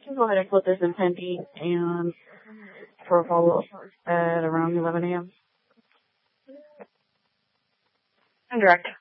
can go ahead and put this in pending and for a follow-up at around 11 a.m. Direct.